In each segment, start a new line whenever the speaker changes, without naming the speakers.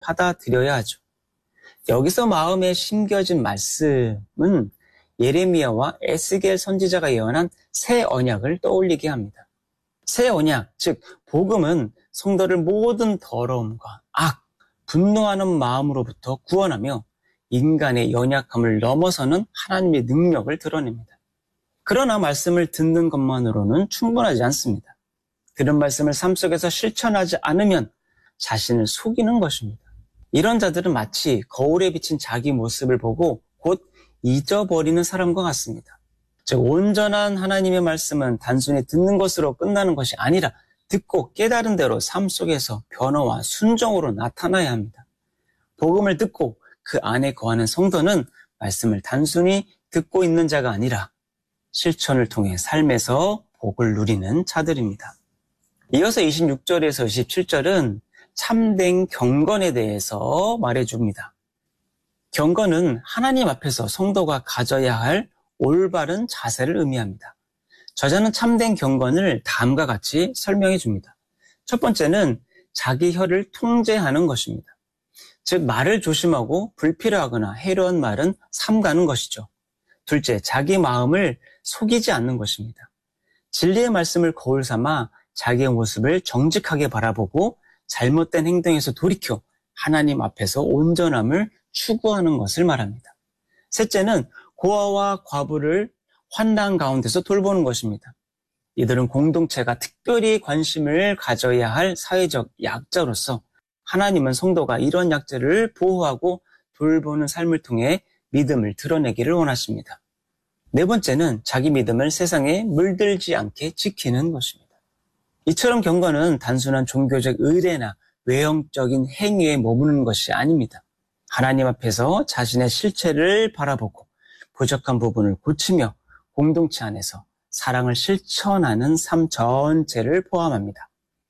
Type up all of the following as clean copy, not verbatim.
받아들여야 하죠. 여기서 마음에 심겨진 말씀은 예레미야와 에스겔 선지자가 예언한 새 언약을 떠올리게 합니다. 새 언약, 즉 복음은 성도를 모든 더러움과 악, 분노하는 마음으로부터 구원하며 인간의 연약함을 넘어서는 하나님의 능력을 드러냅니다. 그러나 말씀을 듣는 것만으로는 충분하지 않습니다. 들은 말씀을 삶 속에서 실천하지 않으면 자신을 속이는 것입니다. 이런 자들은 마치 거울에 비친 자기 모습을 보고 곧 잊어버리는 사람과 같습니다. 즉 온전한 하나님의 말씀은 단순히 듣는 것으로 끝나는 것이 아니라 듣고 깨달은 대로 삶 속에서 변화와 순종으로 나타나야 합니다. 복음을 듣고 그 안에 거하는 성도는 말씀을 단순히 듣고 있는 자가 아니라 실천을 통해 삶에서 복을 누리는 자들입니다. 이어서 26절에서 27절은 참된 경건에 대해서 말해줍니다. 경건은 하나님 앞에서 성도가 가져야 할 올바른 자세를 의미합니다. 저자는 참된 경건을 다음과 같이 설명해 줍니다. 첫 번째는 자기 혀를 통제하는 것입니다. 즉 말을 조심하고 불필요하거나 해로운 말은 삼가는 것이죠. 둘째, 자기 마음을 속이지 않는 것입니다. 진리의 말씀을 거울 삼아 자기의 모습을 정직하게 바라보고 잘못된 행동에서 돌이켜 하나님 앞에서 온전함을 추구하는 것을 말합니다. 셋째는 고아와 과부를 환난 가운데서 돌보는 것입니다. 이들은 공동체가 특별히 관심을 가져야 할 사회적 약자로서 하나님은 성도가 이런 약자를 보호하고 돌보는 삶을 통해 믿음을 드러내기를 원하십니다. 네 번째는 자기 믿음을 세상에 물들지 않게 지키는 것입니다. 이처럼 경건은 단순한 종교적 의례나 외형적인 행위에 머무는 것이 아닙니다. 하나님 앞에서 자신의 실체를 바라보고 부족한 부분을 고치며 공동체 안에서 사랑을 실천하는 삶 전체를 포함합니다.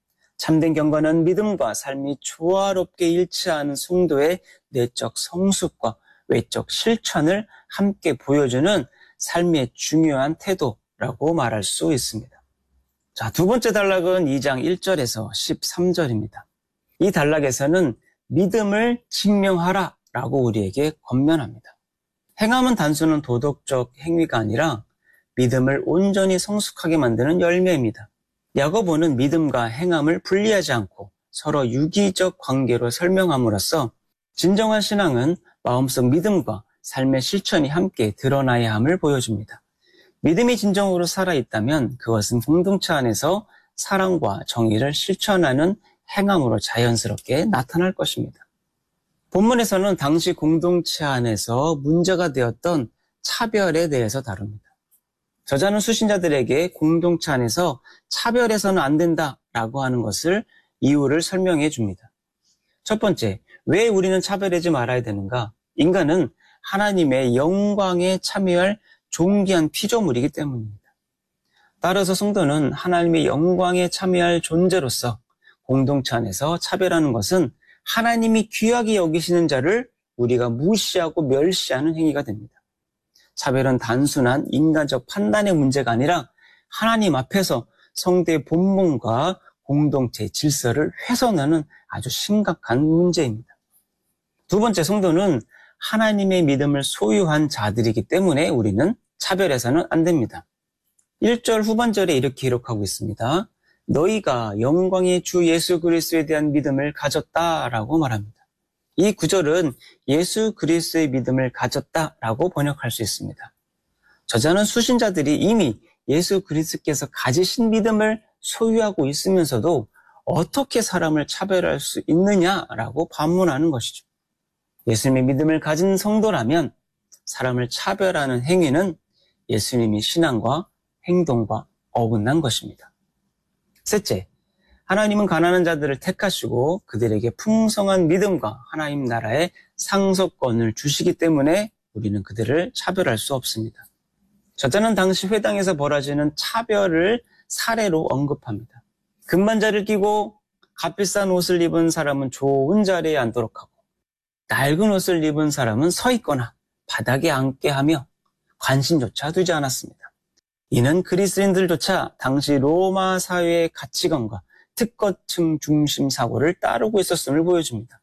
참된 경건은 믿음과 삶이 조화롭게 일치하는 성도의 내적 성숙과 외적 실천을 함께 보여주는 삶의 중요한 태도라고 말할 수 있습니다. 자, 두 번째 단락은 2장 1절에서 13절입니다. 이 단락에서는 믿음을 증명하라라고 우리에게 권면합니다. 행함은 단순한 도덕적 행위가 아니라 믿음을 온전히 성숙하게 만드는 열매입니다. 야고보는 믿음과 행함을 분리하지 않고 서로 유기적 관계로 설명함으로써 진정한 신앙은 마음속 믿음과 삶의 실천이 함께 드러나야 함을 보여줍니다. 믿음이 진정으로 살아있다면 그것은 공동체 안에서 사랑과 정의를 실천하는 행함으로 자연스럽게 나타날 것입니다. 본문에서는 당시 공동체 안에서 문제가 되었던 차별에 대해서 다룹니다. 저자는 수신자들에게 공동체 안에서 차별해서는 안 된다라고 하는 것을 이유를 설명해 줍니다. 첫 번째, 왜 우리는 차별하지 말아야 되는가? 인간은 하나님의 영광에 참여할 존귀한 피조물이기 때문입니다. 따라서 성도는 하나님의 영광에 참여할 존재로서 공동체 안에서 차별하는 것은 하나님이 귀하게 여기시는 자를 우리가 무시하고 멸시하는 행위가 됩니다. 차별은 단순한 인간적 판단의 문제가 아니라 하나님 앞에서 성도의 본분과 공동체의 질서를 훼손하는 아주 심각한 문제입니다. 두 번째, 성도는 하나님의 믿음을 소유한 자들이기 때문에 우리는 차별해서는 안 됩니다. 1절 후반절에 이렇게 기록하고 있습니다. 너희가 영광의 주 예수 그리스도에 대한 믿음을 가졌다라고 말합니다. 이 구절은 예수 그리스도의 믿음을 가졌다라고 번역할 수 있습니다. 저자는 수신자들이 이미 예수 그리스도께서 가지신 믿음을 소유하고 있으면서도 어떻게 사람을 차별할 수 있느냐라고 반문하는 것이죠. 예수님의 믿음을 가진 성도라면 사람을 차별하는 행위는 예수님의 신앙과 행동과 어긋난 것입니다. 셋째, 하나님은 가난한 자들을 택하시고 그들에게 풍성한 믿음과 하나님 나라의 상속권을 주시기 때문에 우리는 그들을 차별할 수 없습니다. 저자는 당시 회당에서 벌어지는 차별을 사례로 언급합니다. 금반자를 끼고 값비싼 옷을 입은 사람은 좋은 자리에 앉도록 하고 낡은 옷을 입은 사람은 서 있거나 바닥에 앉게 하며 관심조차 두지 않았습니다. 이는 그리스도인들조차 당시 로마 사회의 가치관과 특권층 중심 사고를 따르고 있었음을 보여줍니다.